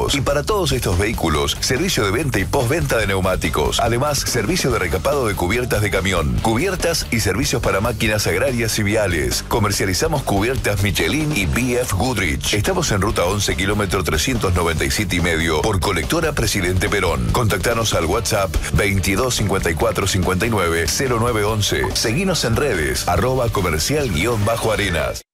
neumáticos. Y para todos estos vehículos, servicio de venta y postventa de neumáticos. Además, servicio de recapado de cubiertas de camión, cubiertas y servicios para máquinas agrarias y viales. Comercializamos cubiertas Michelin y BF Goodrich. Estamos en ruta 11, kilómetro 397,5 por colectora Presidente Perón. Contactanos al WhatsApp 22 54 59 0911. Seguinos en redes @comercial_arenas.